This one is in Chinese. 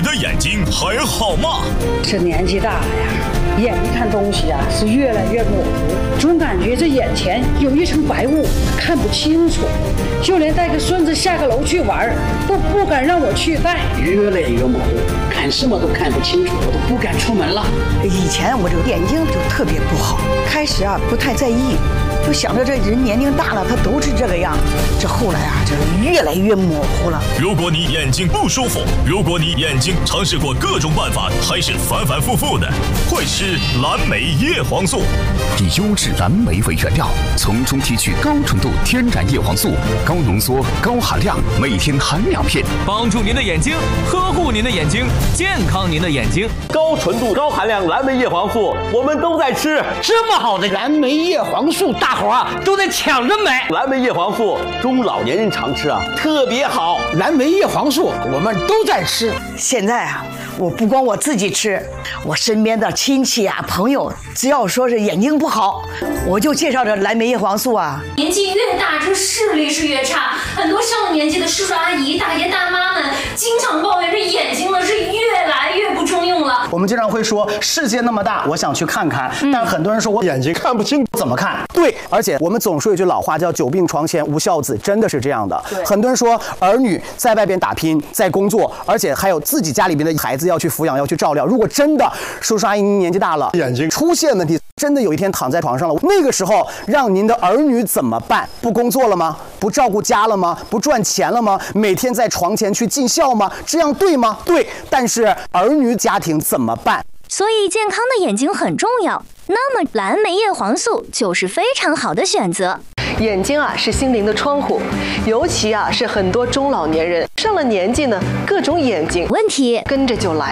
的眼睛还好吗？ 这年纪大了呀，眼睛看东西啊是越来越模糊，总感觉这眼前有一层白雾，看不清楚。就连带个孙子下个楼去玩，都不敢让我去带，越来越模糊，看什么都看不清楚，我都不敢出门了。 以前我这个眼睛就特别不好，开始啊不太在意，就想着这人年龄大了，他都是这个样。这后来啊，这越来越模糊了。 如果你眼睛不舒服，如果你眼睛尝试过各种办法，还是反反复复的，会吃蓝莓叶黄素。 以优质蓝莓为原料，从中提取高纯度天然叶黄素，高浓缩、高含量，每天含2片， 帮助您的眼睛，呵护您的眼睛，健康您的眼睛。 高纯度、高含量蓝莓叶黄素，我们都在吃。 这么好的蓝莓叶黄素，大伙啊都得抢着买。 蓝莓叶黄素中老年人常吃啊，特别好。 蓝莓叶黄素我们都在吃。 现在啊，我不光我自己吃，我身边的亲戚啊、朋友，只要说是眼睛不好，我就介绍这蓝莓叶黄素啊。 年纪越大，这视力是越差。很多上了年纪的叔叔阿姨、大爷大妈们，经常抱怨这眼睛呢是越来越不中用了。 我们经常会说，世界那么大，我想去看看，但很多人说我眼睛看不清，怎么看？对，而且我们总说一句老话叫"久病床前无孝子"，真的是这样的。很多人说儿女在外边打拼，在工作，而且还有自己家里边的孩子要去抚养，要去照料。如果真的叔叔阿姨您年纪大了，眼睛出现问题，真的有一天躺在床上了，那个时候让您的儿女怎么办？不工作了吗？不照顾家了吗？不赚钱了吗？每天在床前去尽孝吗？这样对吗？对，但是儿女家庭怎么办？ 所以健康的眼睛很重要，那么蓝莓叶黄素就是非常好的选择。 眼睛啊是心灵的窗户，尤其啊是很多中老年人上了年纪呢，各种眼睛问题跟着就来。